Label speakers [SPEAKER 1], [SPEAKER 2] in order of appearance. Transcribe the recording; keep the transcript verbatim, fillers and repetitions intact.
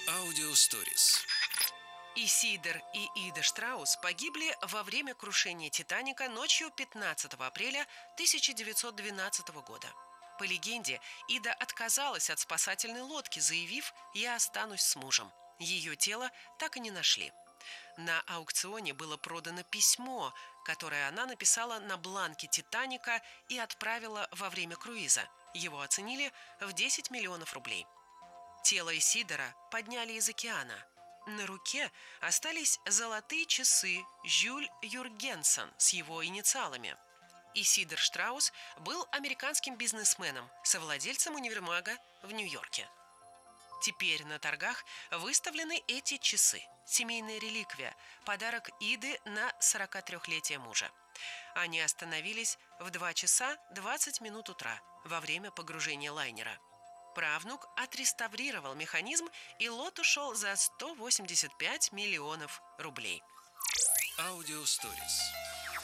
[SPEAKER 1] Аудиосторис.
[SPEAKER 2] Исидор и Ида Штраус погибли во время крушения «Титаника» ночью пятнадцатого апреля тысяча девятьсот двенадцатого года. По легенде, Ида отказалась от спасательной лодки, заявив: «Я останусь с мужем». Ее тело так и не нашли. На аукционе было продано письмо, которое она написала на бланке «Титаника» и отправила во время круиза. Его оценили в десять миллионов рублей. Тело Исидора подняли из океана. На руке остались золотые часы Жюль Юргенсен с его инициалами. Исидор Штраус был американским бизнесменом, совладельцем универмага в Нью-Йорке. Теперь на торгах выставлены эти часы. Семейная реликвия, подарок Иды на сорокатрёхлетие мужа. Они остановились в два часа двадцать минут утра во время погружения лайнера. Правнук отреставрировал механизм, и лот ушел за сто восемьдесят пять миллионов рублей.
[SPEAKER 1] Аудиосторис.